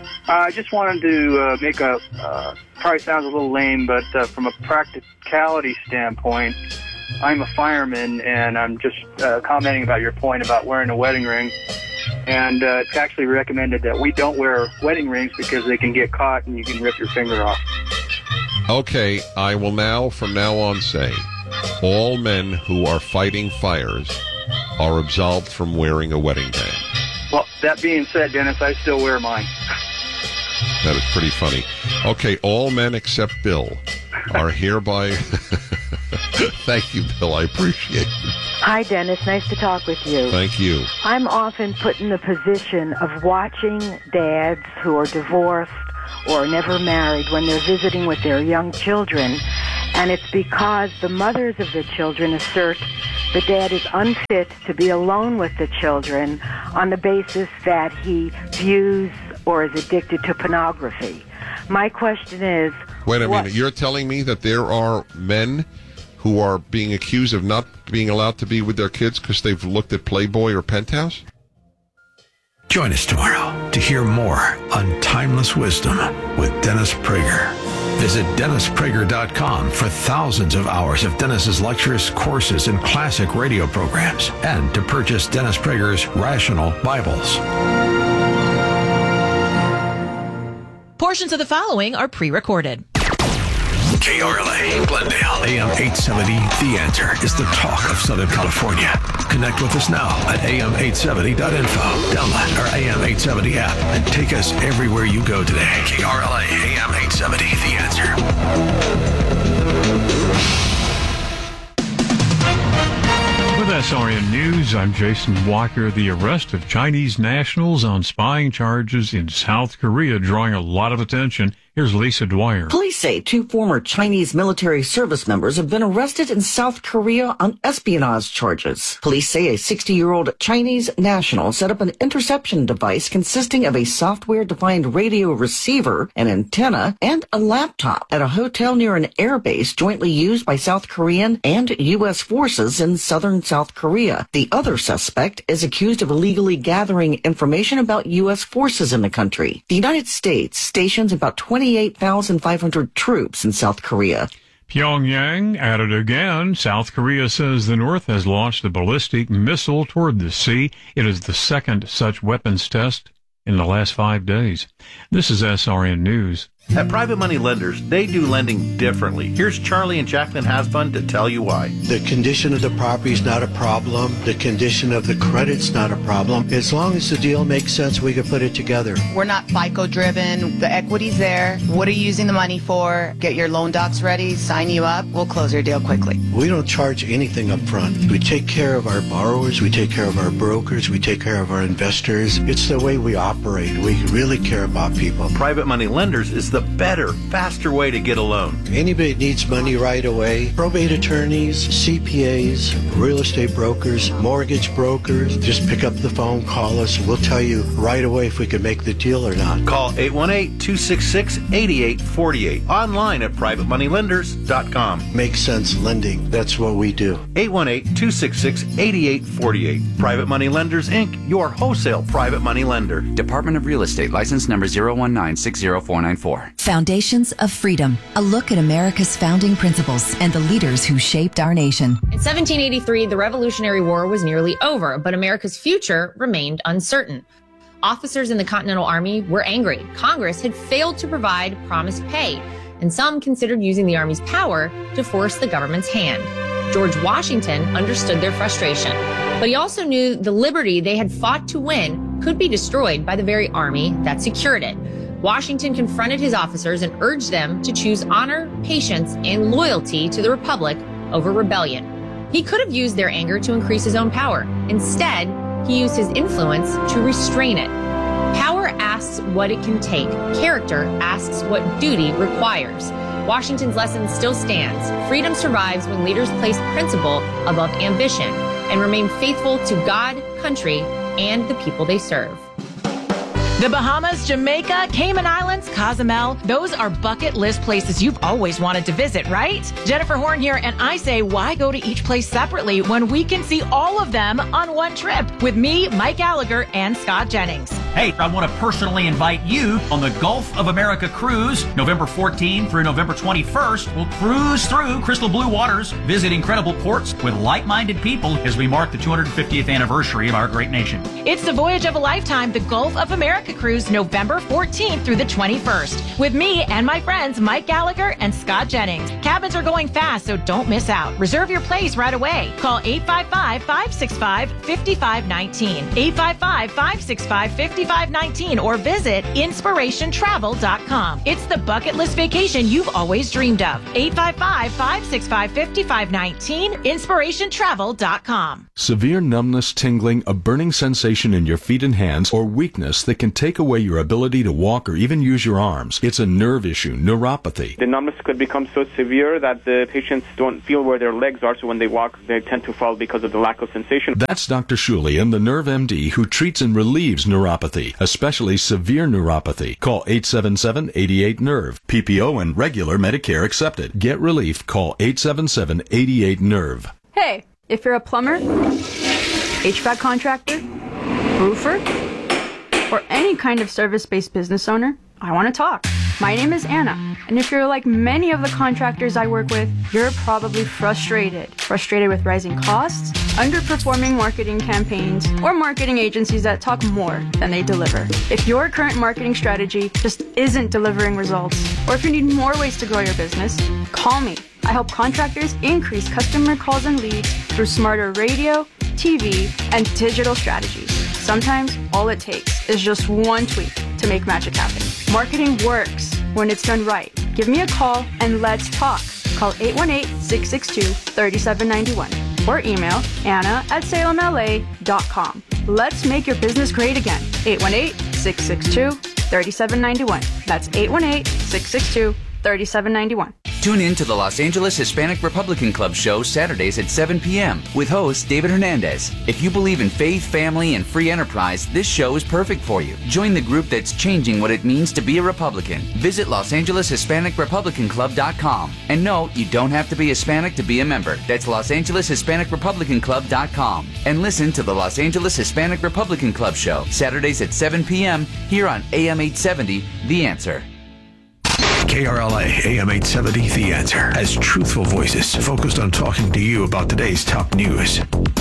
I just wanted to uh, make a, uh, probably sounds a little lame, but uh, from a practicality standpoint, I'm a fireman, and I'm just uh, commenting about your point about wearing a wedding ring. And uh, it's actually recommended that we don't wear wedding rings because they can get caught and you can rip your finger off. Okay, I will now, from now on, say, all men who are fighting fires are absolved from wearing a wedding band. Well, that being said, Dennis, I still wear mine. That is pretty funny. Okay, all men except Bill are hereby... Thank you, Bill. I appreciate it. Hi, Dennis. Nice to talk with you. Thank you. I'm often put in the position of watching dads who are divorced or never married when they're visiting with their young children, and it's because the mothers of the children assert the dad is unfit to be alone with the children on the basis that he views or is addicted to pornography. My question is... Wait a what- minute. You're telling me that there are men who are being accused of not being allowed to be with their kids because they've looked at Playboy or Penthouse? Join us tomorrow to hear more on Timeless Wisdom with Dennis Prager. Visit dennis prager dot com for thousands of hours of Dennis's lectures, courses, and classic radio programs, and to purchase Dennis Prager's Rational Bibles. Portions of the following are pre-recorded. K R L A, Glendale, A M eight seventy. The Answer is the talk of Southern California. Connect with us now at A M eight seventy dot info. Download our A M eight seventy app and take us everywhere you go today. K R L A, A M eight seventy. The Answer. With S R N News, I'm Jason Walker. The arrest of Chinese nationals on spying charges in South Korea drawing a lot of attention. Here's Lisa Dwyer. Police say two former Chinese military service members have been arrested in South Korea on espionage charges. Police say a sixty-year-old Chinese national set up an interception device consisting of a software-defined radio receiver, an antenna, and a laptop at a hotel near an airbase jointly used by South Korean and U S forces in southern South Korea. The other suspect is accused of illegally gathering information about U S forces in the country. The United States stations about twenty-eight thousand five hundred troops in South Korea. Pyongyang at it again. South Korea says the North has launched a ballistic missile toward the sea. It is the second such weapons test in the last five days. This is S R N News. At Private Money Lenders, they do lending differently. Here's Charlie and Jacqueline Hasbun to tell you why. The condition of the property is not a problem. The condition of the credit's not a problem. As long as the deal makes sense, we can put it together. We're not FICO driven. The equity's there. What are you using the money for? Get your loan docs ready, sign you up. We'll close your deal quickly. We don't charge anything up front. We take care of our borrowers. We take care of our brokers. We take care of our investors. It's the way we operate. We really care about people. Private Money Lenders is the better, faster way to get a loan. Anybody that needs money right away, probate attorneys, C P As, real estate brokers, mortgage brokers, just pick up the phone, call us, and we'll tell you right away if we can make the deal or not. Call eight one eight, two six six, eight eight four eight. Online at private money lenders dot com. Makes sense lending. That's what we do. eight one eight, two six six, eight eight four eight. Private Money Lenders, Incorporated, your wholesale private money lender. Department of Real Estate, license number zero one nine six zero four nine four. Foundations of Freedom, a look at America's founding principles and the leaders who shaped our nation. In seventeen eighty-three, the Revolutionary War was nearly over, but America's future remained uncertain. Officers in the Continental Army were angry. Congress had failed to provide promised pay, and some considered using the Army's power to force the government's hand. George Washington understood their frustration, but he also knew the liberty they had fought to win could be destroyed by the very army that secured it. Washington confronted his officers and urged them to choose honor, patience, and loyalty to the Republic over rebellion. He could have used their anger to increase his own power. Instead, he used his influence to restrain it. Power asks what it can take. Character asks what duty requires. Washington's lesson still stands. Freedom survives when leaders place principle above ambition and remain faithful to God, country, and the people they serve. The Bahamas, Jamaica, Cayman Islands, Cozumel, those are bucket list places you've always wanted to visit, right? Jennifer Horn here, and I say, why go to each place separately when we can see all of them on one trip with me, Mike Gallagher, and Scott Jennings? Hey, I want to personally invite you on the Gulf of America cruise, November fourteenth through November twenty-first. We'll cruise through crystal blue waters, visit incredible ports with like-minded people as we mark the two hundred fiftieth anniversary of our great nation. It's the voyage of a lifetime, the Gulf of America cruise, November fourteenth through the twenty-first. With me and my friends Mike Gallagher and Scott Jennings. Cabins are going fast, so don't miss out. Reserve your place right away. Call eight five five, five six five, five five one nine, eight five five, five six five, five five one nine, or visit inspiration travel dot com. It's the bucket list vacation you've always dreamed of. eight five five, five six five, five five one nine, inspiration travel dot com. Severe numbness, tingling, a burning sensation in your feet and hands, or weakness that can take away your ability to walk or even use your arms. It's a nerve issue, neuropathy. The numbness could become so severe that the patients don't feel where their legs are, so when they walk, they tend to fall because of the lack of sensation. That's Doctor Shulian, the Nerve M D, who treats and relieves neuropathy, especially severe neuropathy. Call eight seven seven, eight eight, nerve. P P O and regular Medicare accepted. Get relief. Call eight seven seven, eight eight, nerve. Hey, if you're a plumber, H V A C contractor, roofer, or any kind of service-based business owner, I want to talk. My name is Anna, and if you're like many of the contractors I work with, you're probably frustrated. Frustrated with rising costs, underperforming marketing campaigns, or marketing agencies that talk more than they deliver. If your current marketing strategy just isn't delivering results, or if you need more ways to grow your business, call me. I help contractors increase customer calls and leads through smarter radio, T V, and digital strategies. Sometimes all it takes is just one tweak to make magic happen. Marketing works when it's done right. Give me a call and let's talk. Call eight one eight, six six two, three seven nine one or email anna at salem l a dot com. Let's make your business great again. eight one eight, six six two, three seven nine one. That's eight one eight, six six two, three seven nine one. Tune in to the Los Angeles Hispanic Republican Club show Saturdays at seven p.m. with host David Hernandez. If you believe in faith, family, and free enterprise, this show is perfect for you. Join the group that's changing what it means to be a Republican. Visit Los Angeles Hispanic Republican Club dot com. And no, you don't have to be Hispanic to be a member. That's Los Angeles Hispanic Republican Club dot com. And listen to the Los Angeles Hispanic Republican Club show Saturdays at seven p.m. here on A M eight seventy, The Answer. K R L A, A M eight seventy, The Answer, has truthful voices focused on talking to you about today's top news.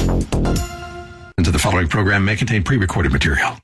And the following program may contain pre-recorded material.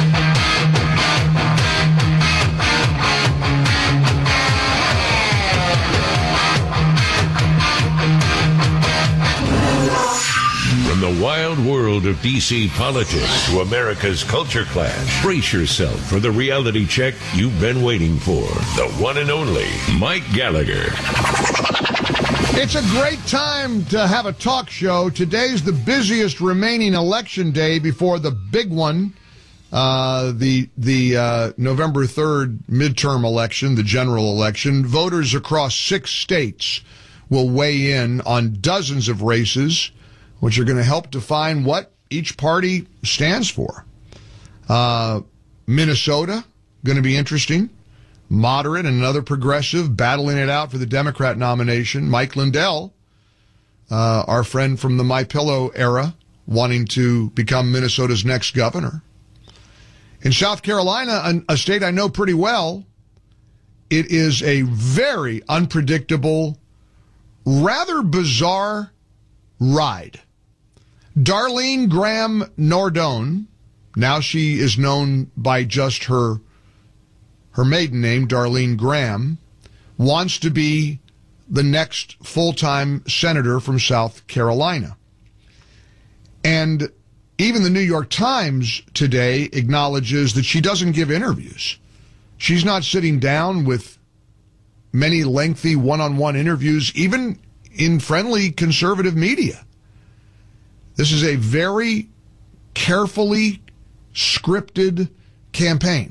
From the wild world of D C politics to America's culture clash, brace yourself for the reality check you've been waiting for. The one and only Mike Gallagher. It's a great time to have a talk show. Today's the busiest remaining election day before the big one, uh, the the uh, November third midterm election, the general election. Voters across six states will weigh in on dozens of races, which are going to help define what each party stands for. Uh, Minnesota, going to be interesting. Moderate and another progressive battling it out for the Democrat nomination. Mike Lindell, uh, our friend from the My Pillow era, wanting to become Minnesota's next governor. In South Carolina, a state I know pretty well, it is a very unpredictable, rather bizarre ride. Darlene Graham Nardone, now she is known by just her her maiden name, Darlene Graham, wants to be the next full-time senator from South Carolina. And even the New York Times today acknowledges that she doesn't give interviews. She's not sitting down with many lengthy one-on-one interviews, even in friendly conservative media. This is a very carefully scripted campaign.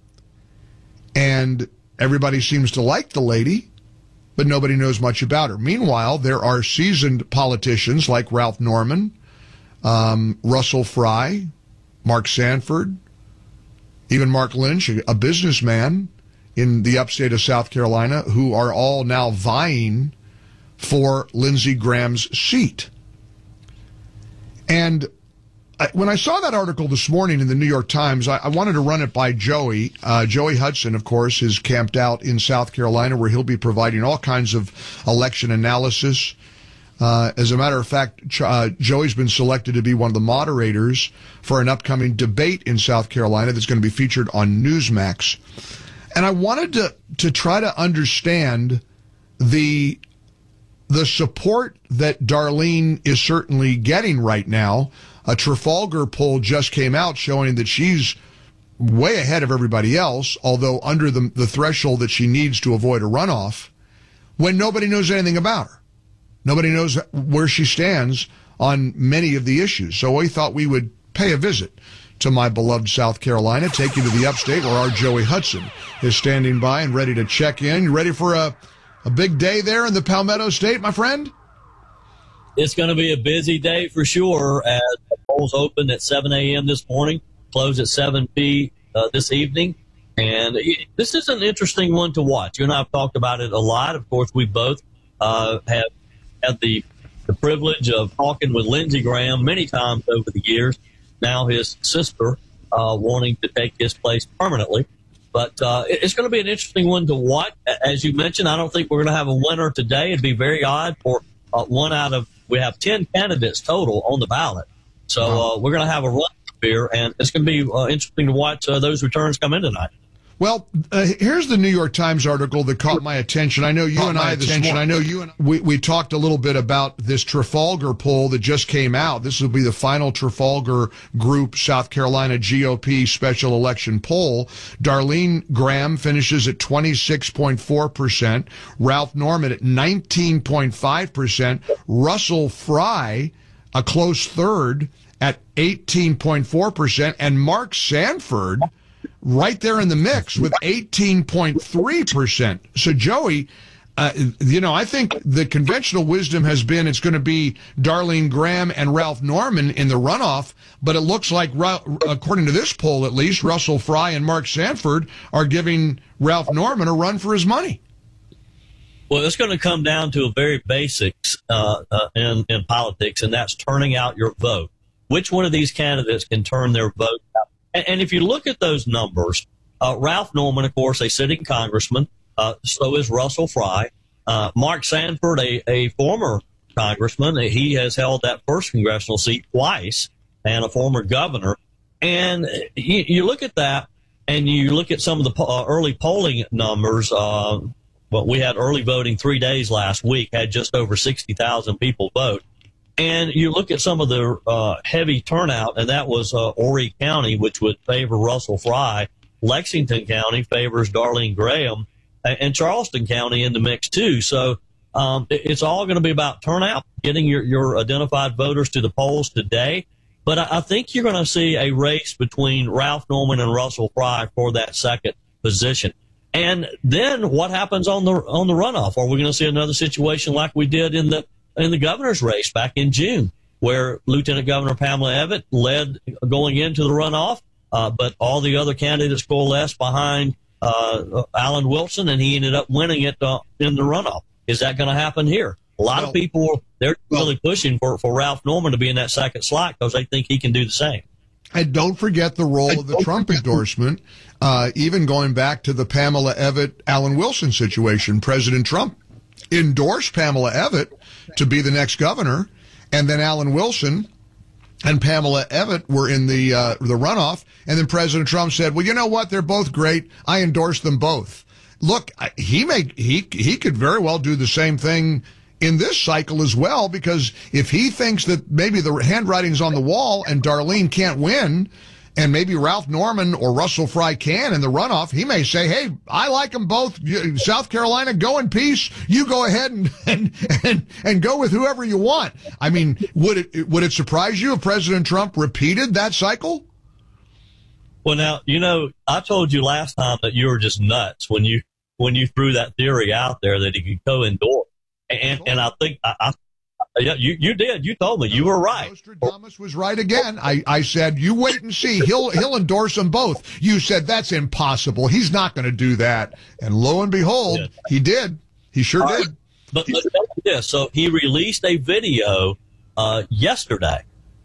And everybody seems to like the lady, but nobody knows much about her. Meanwhile, there are seasoned politicians like Ralph Norman, um, Russell Fry, Mark Sanford, even Mark Lynch, a businessman in the upstate of South Carolina, who are all now vying for Lindsey Graham's seat. And I, when I saw that article this morning in the New York Times, I, I wanted to run it by Joey. Uh, Joey Hudson, of course, is camped out in South Carolina, where he'll be providing all kinds of election analysis. Uh, as a matter of fact, uh, Joey's been selected to be one of the moderators for an upcoming debate in South Carolina that's going to be featured on Newsmax. And I wanted to, to try to understand the the support that Darlene is certainly getting right now. A Trafalgar poll just came out showing that she's way ahead of everybody else, although under the, the threshold that she needs to avoid a runoff, when nobody knows anything about her. Nobody knows where she stands on many of the issues. So we thought we would pay a visit to my beloved South Carolina, take you to the upstate where our Joey Hudson is standing by and ready to check in. You ready for a, a big day there in the Palmetto State, my friend? It's going to be a busy day for sure, as the polls opened at seven a.m. this morning, close at seven p.m. Uh, this evening. And this is an interesting one to watch. You and I have talked about it a lot. Of course, we both uh, have had the, the privilege of talking with Lindsey Graham many times over the years. Now his sister uh, wanting to take his place permanently. But uh, it's going to be an interesting one to watch. As you mentioned, I don't think we're going to have a winner today. It'd be very odd for uh, one out of – we have ten candidates total on the ballot. So uh, we're going to have a run here, and it's going to be uh, interesting to watch uh, those returns come in tonight. Well, uh, here's the New York Times article that caught my attention. I know you caught and I this morning, I know you and we we talked a little bit about this Trafalgar poll that just came out. This will be the final Trafalgar Group South Carolina G O P special election poll. Darlene Graham finishes at twenty-six point four percent, Ralph Norman at nineteen point five percent, Russell Fry, a close third, at eighteen point four percent, and Mark Sanford right there in the mix with eighteen point three percent. So, Joey, uh, you know, I think the conventional wisdom has been it's going to be Darlene Graham and Ralph Norman in the runoff, but it looks like, according to this poll at least, Russell Fry and Mark Sanford are giving Ralph Norman a run for his money. Well, it's going to come down to a very basics uh, uh, in, in politics, and that's turning out your vote. Which one of these candidates can turn their vote out? And if you look at those numbers, uh, Ralph Norman, of course, a sitting congressman, uh, so is Russell Fry. Uh, Mark Sanford, a, a former congressman, he has held that first congressional seat twice, and a former governor. And you, you look at that, and you look at some of the po- uh, early polling numbers. Uh, well, we had early voting three days last week, had just over sixty thousand people vote. And you look at some of the uh, heavy turnout, and that was uh, Horry County, which would favor Russell Fry. Lexington County favors Darlene Graham, and Charleston County in the mix, too. So um, it's all going to be about turnout, getting your, your identified voters to the polls today. But I, I think you're going to see a race between Ralph Norman and Russell Fry for that second position. And then what happens on the on the runoff? Are we going to see another situation like we did in the in the governor's race back in June, where Lieutenant Governor Pamela Evatt led going into the runoff, uh, but all the other candidates coalesced behind uh, Alan Wilson, and he ended up winning it uh, in the runoff. Is that going to happen here? A lot well, of people, they're really pushing for, for Ralph Norman to be in that second slot because they think he can do the same. And don't forget the role of the Trump endorsement, uh, even going back to the Pamela Evatt, Alan Wilson situation. President Trump endorsed Pamela Evatt to be the next governor, and then Alan Wilson and Pamela Evatt were in the uh, the runoff, and then President Trump said, well, you know what, they're both great, I endorse them both. Look, he may he he could very well do the same thing in this cycle as well, because if he thinks that maybe the handwriting's on the wall and Darlene can't win, and maybe Ralph Norman or Russell Fry can in the runoff, he may say, hey, I like them both. South Carolina, go in peace. You go ahead and and and, and go with whoever you want. I mean, would it would it surprise you if President Trump repeated that cycle? Well, now, you know, I told you last time that you were just nuts when you when you threw that theory out there that he could co-endorse. And and I think I, I Yeah, you, you did. You told me. You were right. Nostradamus was right again. I, I said, you wait and see. He'll he'll endorse them both. You said, that's impossible. He's not going to do that. And lo and behold, yeah. he did. He sure All did. Right. But, but this, so he released a video uh, yesterday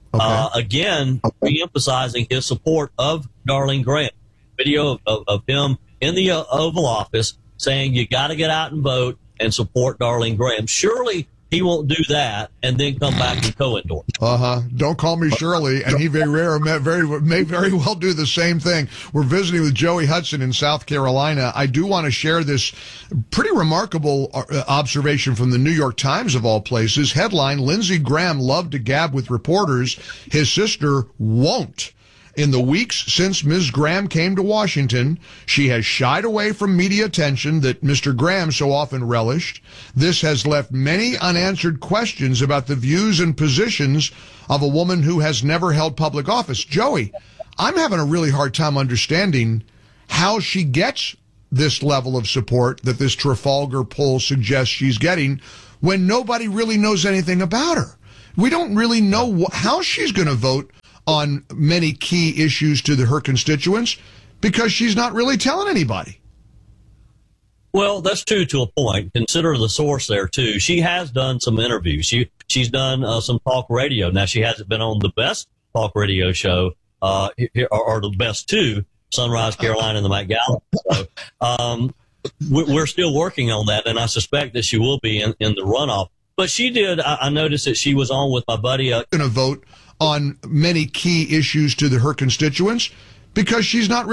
Okay. Uh, again, re-emphasizing his support of Darlene Graham. Video of, of, of him in the uh, Oval Office saying you got to get out and vote and support Darlene Graham. Surely he won't do that and then come back and co-endorse. Uh-huh. Don't call me Shirley. And he very rare may very, may very well do the same thing. We're visiting with Joey Hudson in South Carolina. I do want to share this pretty remarkable observation from the New York Times, of all places. Headline, Lindsey Graham loved to gab with reporters. His sister won't. In the weeks since Miz Graham came to Washington, she has shied away from media attention that Mister Graham so often relished. This has left many unanswered questions about the views and positions of a woman who has never held public office. Joey, I'm having a really hard time understanding how she gets this level of support that this Trafalgar poll suggests she's getting when nobody really knows anything about her. We don't really know wh- how she's going to vote on many key issues to the, her constituents because she's not really telling anybody. Well, that's true to a point. Consider the source there, too. She has done some interviews. She She's done uh, some talk radio. Now, she hasn't been on the best talk radio show, uh, or, or the best two, Sunrise Carolina and the Mike Gallup. So, um, we're still working on that, and I suspect that she will be in, in the runoff. But she did, I, I noticed that she was on with my buddy. Uh, going to vote on many key issues to the, her constituents because she's not really